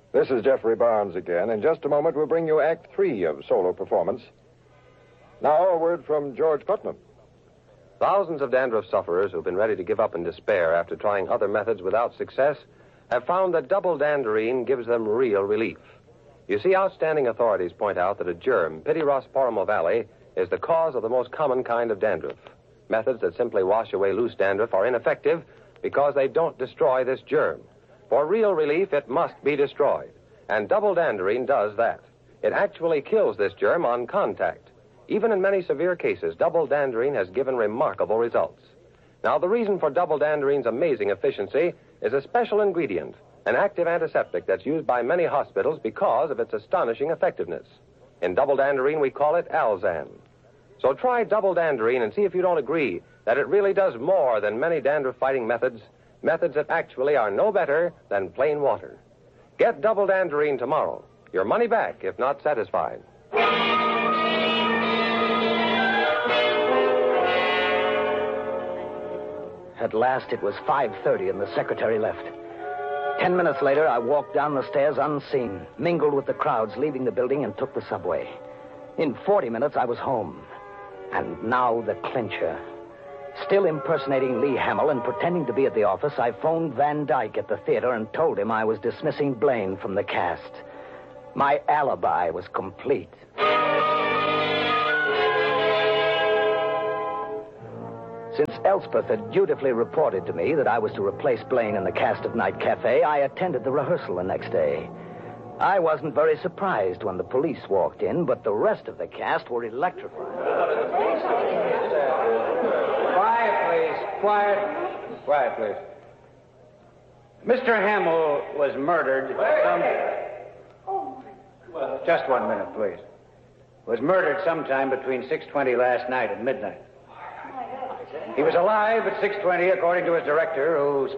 This is Jeffrey Barnes again. In just a moment, we'll bring you Act 3 of Solo Performance. Now, a word from George Putnam. Thousands of dandruff sufferers who've been ready to give up in despair after trying other methods without success have found that double Danderine gives them real relief. You see, outstanding authorities point out that a germ, Pityrosporum ovale, is the cause of the most common kind of dandruff. Methods that simply wash away loose dandruff are ineffective because they don't destroy this germ. For real relief, it must be destroyed. And double Danderine does that. It actually kills this germ on contact. Even in many severe cases, double Danderine has given remarkable results. Now, the reason for double Danderine's amazing efficiency is a special ingredient, an active antiseptic that's used by many hospitals because of its astonishing effectiveness. In double Danderine, we call it Alzan. So try double Danderine and see if you don't agree that it really does more than many dandruff-fighting methods that actually are no better than plain water. Get double Danderine tomorrow. Your money back if not satisfied. At last, it was 5:30 and the secretary left. 10 minutes later, I walked down the stairs unseen, mingled with the crowds leaving the building, and took the subway. In 40 minutes, I was home. And now the clincher. Still impersonating Lee Hamill and pretending to be at the office, I phoned Van Dyke at the theater and told him I was dismissing Blaine from the cast. My alibi was complete. Since Elspeth had dutifully reported to me that I was to replace Blaine in the cast of Night Cafe, I attended the rehearsal the next day. I wasn't very surprised when the police walked in, but the rest of the cast were electrified. Quiet, please. Quiet. Quiet, please. Mr. Hamill was murdered. Just 1 minute, please. Was murdered sometime between 6:20 last night and midnight. He was alive at 6:20, according to his director, who